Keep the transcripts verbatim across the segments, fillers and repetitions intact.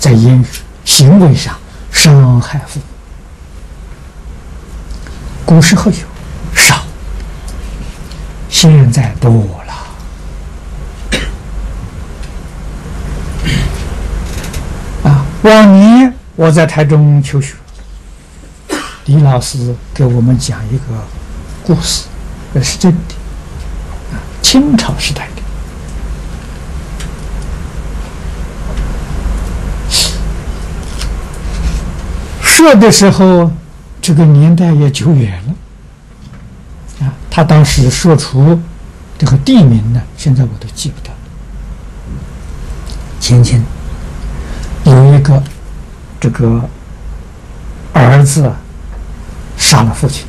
在言语行为上伤害父母。古时候有少，现在多了。啊，往年我在台中求学，李老师给我们讲一个故事，这是真的。啊，清朝时代的。说的时候，这个年代也久远了。啊，他当时说出这个地名呢，现在我都记不得了。前前有一个这个儿子杀了父亲，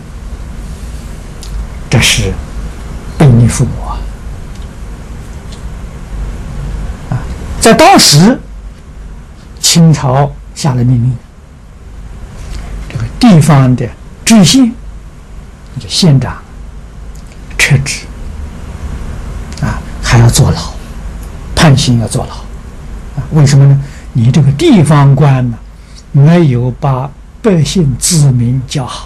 这是背逆父母啊！啊，在当时，清朝下了命令，这个地方的知县、县长撤职，啊，还要坐牢，判刑要坐牢，啊，为什么呢？你这个地方官呢，没有把百姓子民教好，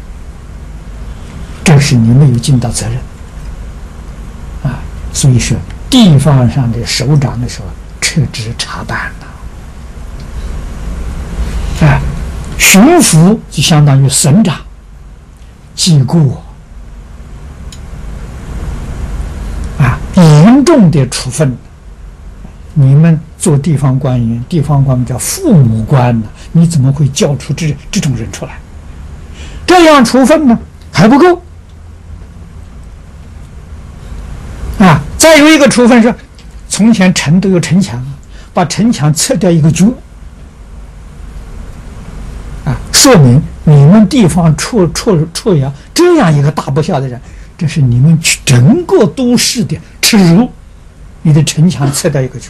这是你没有尽到责任，啊，所以说地方上的首长的时候撤职查办了，啊，巡抚就相当于省长，记过，啊，严重的处分。你们做地方官员，地方官叫父母官呢，你怎么会教出这这种人出来？这样处分呢还不够啊！再有一个处分是，从前城都有城墙，把城墙拆掉一个角啊，说明你们地方处处处呀这样一个大不孝的人，这是你们整个都市的耻辱。你的城墙拆掉一个角。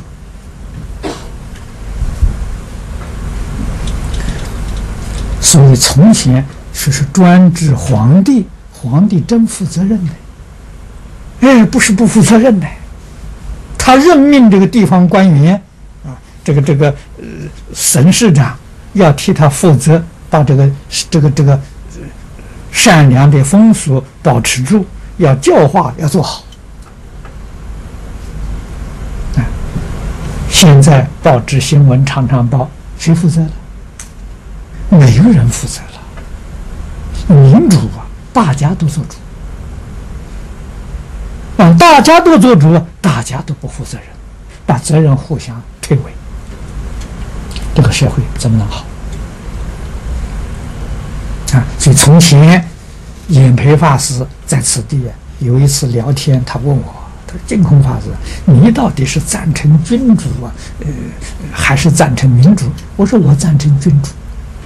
所以从前说是专制皇帝，皇帝真负责任的，哎，不是不负责任的。他任命这个地方官员啊，这个这个呃省市长要替他负责，把这个这个这个、呃、善良的风俗保持住，要教化要做好。啊，现在报纸新闻常常报，谁负责了？没有人负责了。民主啊，大家都做主。啊，大家都做主，大家都不负责任，把责任互相推诿，这个社会怎么能好？啊，所以从前演培法师在此地有一次聊天，他问我，他说：“净空法师，你到底是赞成君主啊，呃，还是赞成民主？”我说：“我赞成君主。”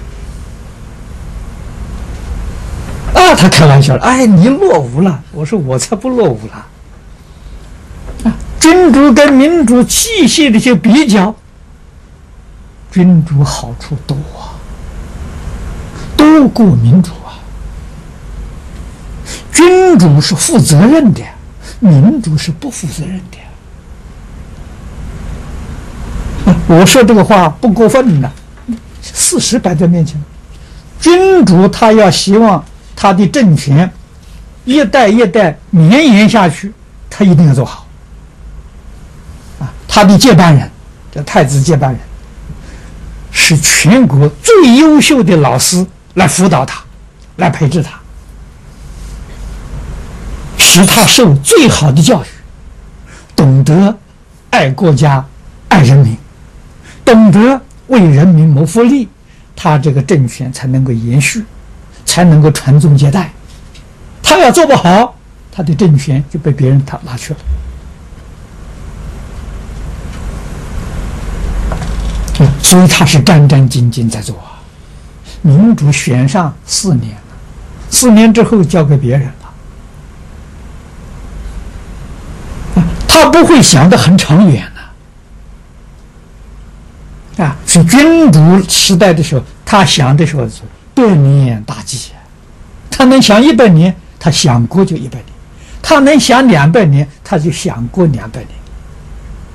啊，他开玩笑了，哎，你落伍了。我说：“我才不落伍了。”啊，君主跟民主细细的去比较，君主好处多啊，多过民主啊。君主是负责任的，民主是不负责任的。啊，我说这个话不过分呢，事实摆在面前。君主他要希望他的政权一代一代绵延下去，他一定要做好。啊，他的接班人，这太子接班人，是全国最优秀的老师来辅导他，来培植他，使他受最好的教育，懂得爱国家、爱人民，懂得为人民谋福利，他这个政权才能够延续，才能够传宗接代。他要做不好，他的政权就被别人他拿去了。所以他是战战兢兢在做啊。民主选上四年了，四年之后交给别人了，他不会想得很长远的啊。是君主时代的时候，他想的时候是百年大计，他能想一百年，他想过就一百年；他能想两百年，他就想过两百年。